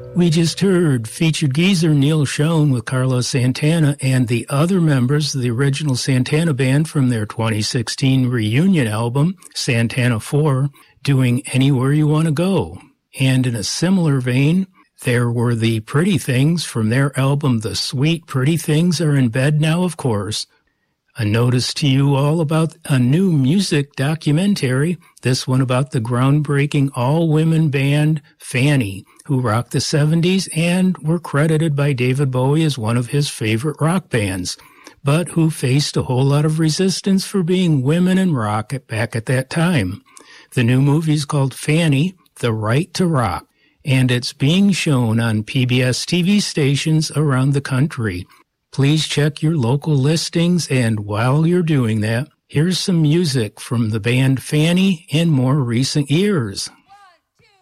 We just heard featured geezer Neil Schon with Carlos Santana and the other members of the original Santana band from their 2016 reunion album, Santana 4, doing Anywhere You Want to Go. And in a similar vein, there were the Pretty Things from their album The Sweet Pretty Things Are in Bed Now, of course. A notice to you all about a new music documentary, this one about the groundbreaking all-women band Fanny, who rocked the 70s and were credited by David Bowie as one of his favorite rock bands, but who faced a whole lot of resistance for being women in rock back at that time. The new movie is called Fanny, The Right to Rock, and it's being shown on PBS TV stations around the country. Please check your local listings, and while you're doing that, here's some music from the band Fanny in more recent years.